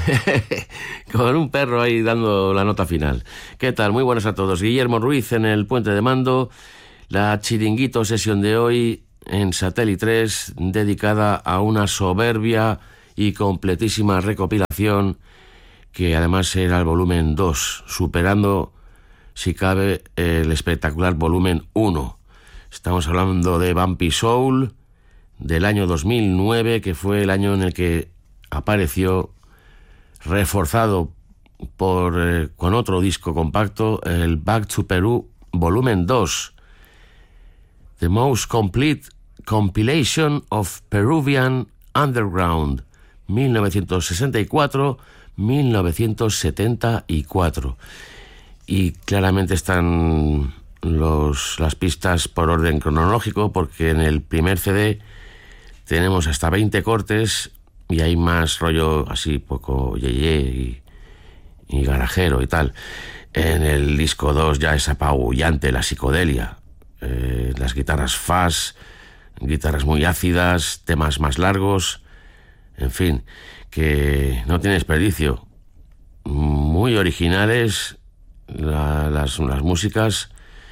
Con un perro ahí dando la nota final. ¿Qué tal? Muy buenas a todos. Guillermo Ruiz en el puente de mando. La Chiringuito sesión de hoy en Satélite 3, dedicada a una soberbia y completísima recopilación que además era el volumen 2, superando, si cabe, el espectacular volumen 1. Estamos hablando de Bumpy Soul, del año 2009, que fue el año en el que apareció, reforzado con otro disco compacto, el Back to Peru volumen 2, The Most Complete Compilation of Peruvian Underground, 1964-1974. Y claramente están las pistas por orden cronológico, porque en el primer CD tenemos hasta 20 cortes y hay más rollo así poco yeye y garajero y tal. En el disco 2 ya es apabullante la psicodelia, las guitarras fuzz, guitarras muy ácidas, temas más largos, en fin, que no tiene desperdicio. Muy originales las músicas,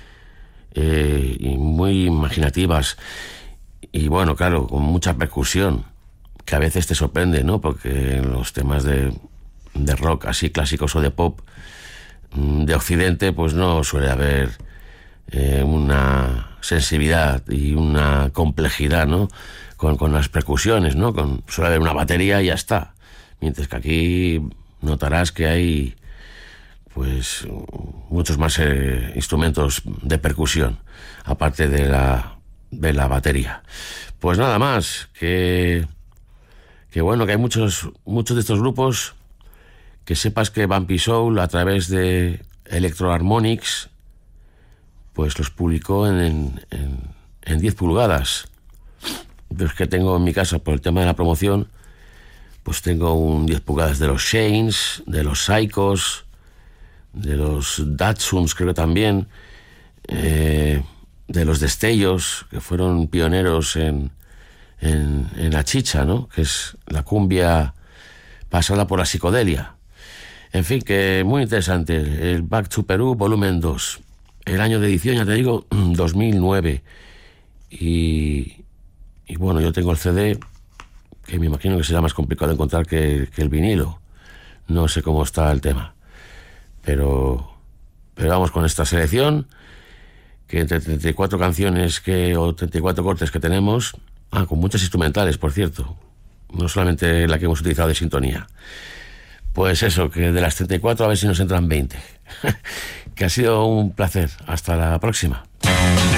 y muy imaginativas, y bueno, claro, con mucha percusión, que a veces te sorprende, ¿no? Porque en los temas de rock así clásicos o de pop de Occidente, pues no suele haber una sensibilidad y una complejidad, ¿no? Con las percusiones, ¿no? Suele haber una batería y ya está. Mientras que aquí notarás que hay pues muchos más instrumentos de percusión, aparte de la batería. Pues nada más, que bueno, que hay muchos de estos grupos, que sepas que Bumpy Soul, a través de Electro Harmonics, pues los publicó en 10 pulgadas. Los que tengo en mi casa por el tema de la promoción, pues tengo un 10 pulgadas de los Shanes, de los Psychos, de los Datsuns, creo que también, de los Destellos, que fueron pioneros en la chicha, ¿no? Que es la cumbia pasada por la psicodelia. En fin, que muy interesante. El Back to Peru, volumen 2. El año de edición, ya te digo, 2009. Y bueno, yo tengo el CD, que me imagino que será más complicado de encontrar que el vinilo. No sé cómo está el tema. Pero vamos con esta selección, que entre 34 canciones o 34 cortes que tenemos, con muchas instrumentales, por cierto, no solamente la que hemos utilizado de sintonía. Pues eso, que de las 34 a ver si nos entran 20. Que ha sido un placer. Hasta la próxima.